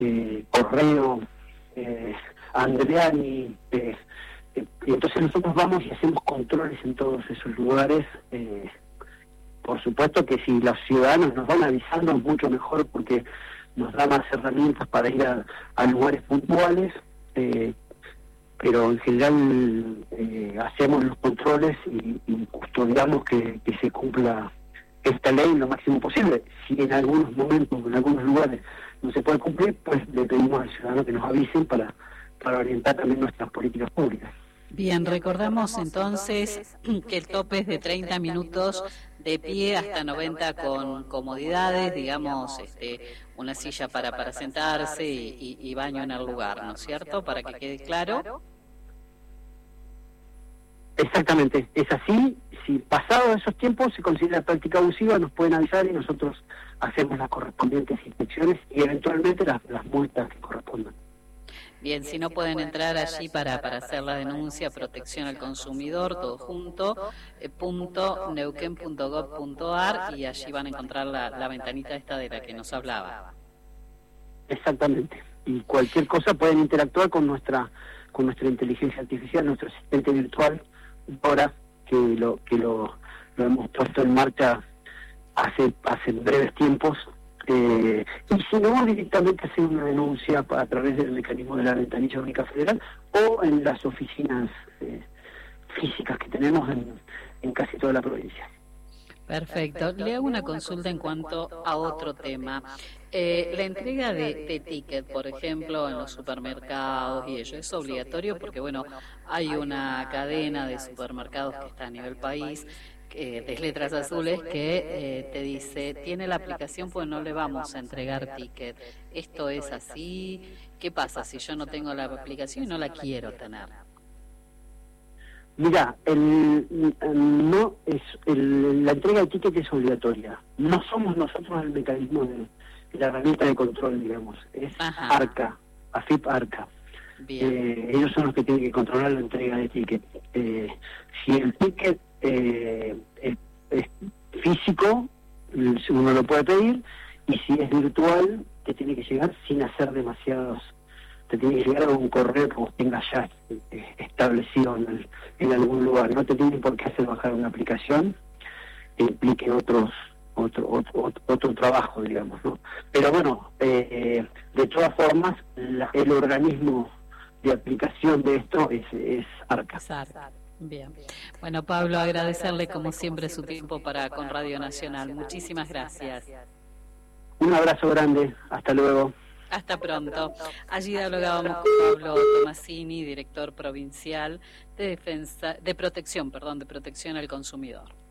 Correo, Andreani, y entonces nosotros vamos y hacemos controles en todos esos lugares. Por supuesto que si los ciudadanos nos van avisando, mucho mejor, porque nos da más herramientas para ir a lugares puntuales, pero en general hacemos los controles y custodiamos que se cumpla esta ley lo máximo posible. Si en algunos momentos, en algunos lugares no se puede cumplir, pues le pedimos al ciudadano que nos avisen para orientar también nuestras políticas públicas. Bien, recordamos entonces que el tope es de 30 minutos de pie hasta 90 con comodidades, digamos, una silla para sentarse y baño en el lugar, ¿no es cierto? Para que quede claro. Exactamente, es así. Si pasado esos tiempos se considera práctica abusiva, nos pueden avisar y nosotros hacemos las correspondientes inspecciones y eventualmente las multas que correspondan. Bien, si no pueden entrar allí para hacer la denuncia, protección al consumidor, todo junto, .neuquén.gov.ar, y allí van a encontrar la ventanita esta de la que nos hablaba. Exactamente, y cualquier cosa pueden interactuar con nuestra inteligencia artificial, nuestro asistente virtual, ahora que lo hemos puesto en marcha hace breves tiempos. Y si no, directamente hacer una denuncia a través del mecanismo de la ventanilla única federal o en las oficinas físicas que tenemos en casi toda la provincia. Perfecto. Le hago una consulta en cuanto a otro tema. La entrega de ticket, por ejemplo, en los supermercados y ello, ¿es obligatorio? Porque, bueno, hay una cadena de supermercados que está a nivel país, de letras azules, que te dice, tiene la aplicación, pues no le vamos a entregar ticket. ¿Esto es así? ¿Qué pasa si yo no tengo la aplicación y no la quiero tener? Mira, la entrega de ticket es obligatoria. No somos nosotros el mecanismo de la herramienta de control, digamos. Es ARCA, AFIP ARCA. Ellos son los que tienen que controlar la entrega de ticket. Si el ticket es físico, uno lo puede pedir, y si es virtual, te tiene que llegar sin hacer demasiados. Te tiene que llegar a un correo que vos tengas ya establecido en algún lugar. No te tienen por qué hacer bajar una aplicación que implique otro trabajo, digamos, ¿no? Pero bueno, de todas formas, el organismo de aplicación de esto es ARCA. Bien. Bueno, Pablo, agradecerle como siempre su tiempo con Radio Nacional. Muchísimas gracias. Un abrazo grande. Hasta luego. Hasta pronto. Allí dialogábamos con Pablo Tomasini, director provincial de protección al consumidor.